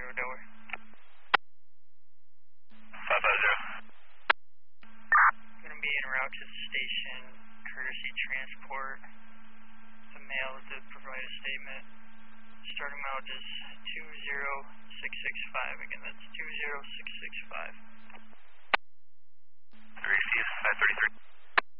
Delaware. 550. Going to be en route to the station, courtesy transport. The male did provide a statement. Starting mileage is 20665. Again, that's 20665. Received 533.